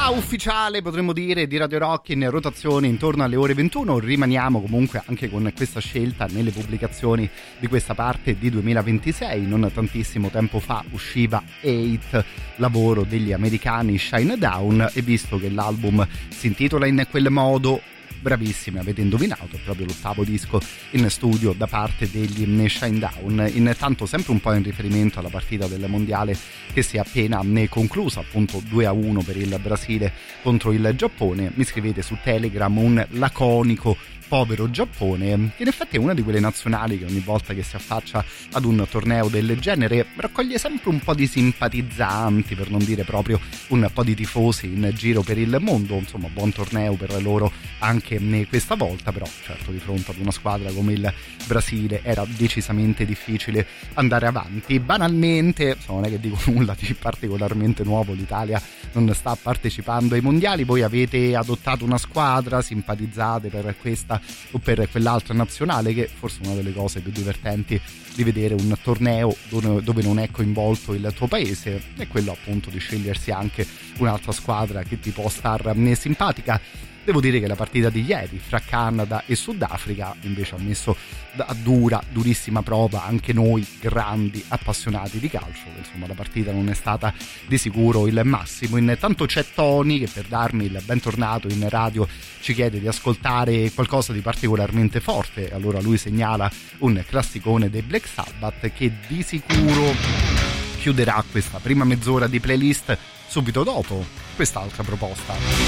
Metà ufficiale, potremmo dire, di Radio Rock in rotazione intorno alle ore 21. Rimaniamo comunque anche con questa scelta nelle pubblicazioni di questa parte di 2026. Non tantissimo tempo fa usciva 8, lavoro degli americani Shinedown, e visto che l'album si intitola in quel modo, bravissimi, avete indovinato, è proprio l'ottavo disco in studio da parte degli Shinedown. Intanto, sempre un po' in riferimento alla partita del mondiale che si è appena conclusa, appunto 2-1 per il Brasile contro il Giappone, mi scrivete su Telegram un laconico povero Giappone, che in effetti è una di quelle nazionali che ogni volta che si affaccia ad un torneo del genere raccoglie sempre un po' di simpatizzanti, per non dire proprio un po' di tifosi in giro per il mondo. Insomma, buon torneo per loro anche questa volta, però certo di fronte ad una squadra come il Brasile era decisamente difficile andare avanti. Banalmente, non è che dico nulla di particolarmente nuovo, l'Italia non sta partecipando ai mondiali, voi avete adottato una squadra, simpatizzate per questa o per quell'altra nazionale, che forse è una delle cose più divertenti di vedere un torneo dove non è coinvolto il tuo paese, è quello appunto di scegliersi anche un'altra squadra che ti può star simpatica. Devo dire che la partita di ieri fra Canada e Sudafrica invece ha messo a durissima prova anche noi grandi appassionati di calcio, che insomma la partita non è stata di sicuro il massimo. Intanto c'è Tony che, per darmi il bentornato in radio, ci chiede di ascoltare qualcosa di particolarmente forte. Allora lui segnala un classicone dei Black Sabbath che di sicuro chiuderà questa prima mezz'ora di playlist subito dopo quest'altra proposta.